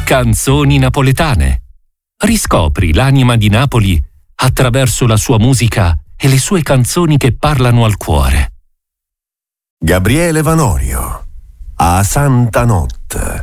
Canzoni napoletane. Riscopri l'anima di Napoli attraverso la sua musica e le sue canzoni che parlano al cuore. Gabriele Vanorio, A Santa Notte.